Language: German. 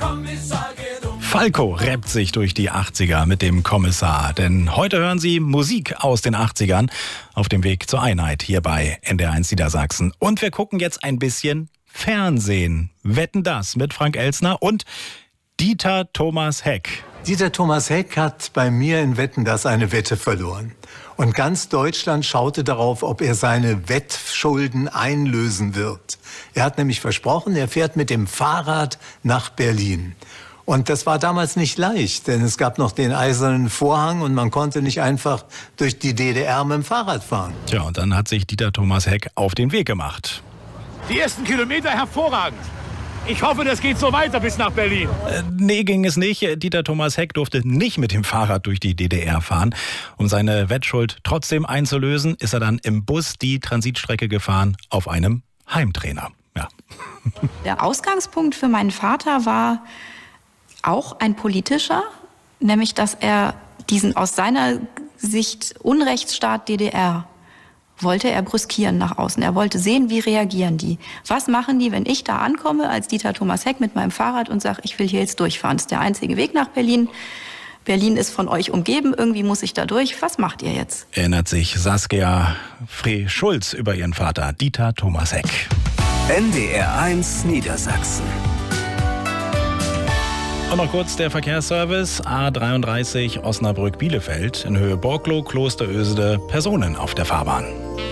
Falco rappt sich durch die 80er mit dem Kommissar. Denn heute hören Sie Musik aus den 80ern auf dem Weg zur Einheit hier bei NDR1 Niedersachsen. Und wir gucken jetzt ein bisschen Fernsehen. Wetten, das mit Frank Elstner und Dieter Thomas Heck. Dieter Thomas Heck hat bei mir in Wetten, das eine Wette verloren. Und ganz Deutschland schaute darauf, ob er seine Wettschulden einlösen wird. Er hat nämlich versprochen, er fährt mit dem Fahrrad nach Berlin. Und das war damals nicht leicht, denn es gab noch den eisernen Vorhang und man konnte nicht einfach durch die DDR mit dem Fahrrad fahren. Tja, und dann hat sich Dieter Thomas Heck auf den Weg gemacht. Die ersten Kilometer hervorragend. Ich hoffe, das geht so weiter bis nach Berlin. Nee, ging es nicht. Dieter Thomas Heck durfte nicht mit dem Fahrrad durch die DDR fahren. Um seine Wettschuld trotzdem einzulösen, ist er dann im Bus die Transitstrecke gefahren auf einem Heimtrainer. Ja. Der Ausgangspunkt für meinen Vater war auch ein politischer, nämlich dass er diesen aus seiner Sicht Unrechtsstaat DDR wollte er brüskieren nach außen. Er wollte sehen, wie reagieren die. Was machen die, wenn ich da ankomme als Dieter Thomas Heck mit meinem Fahrrad und sage, ich will hier jetzt durchfahren. Das ist der einzige Weg nach Berlin. Berlin ist von euch umgeben, irgendwie muss ich da durch. Was macht ihr jetzt? Erinnert sich Saskia Frey-Schulz über ihren Vater Dieter Thomas Heck. NDR1 Niedersachsen. Und noch kurz der Verkehrsservice. A33 Osnabrück-Bielefeld in Höhe Borklow, Klosterösede, Personen auf der Fahrbahn.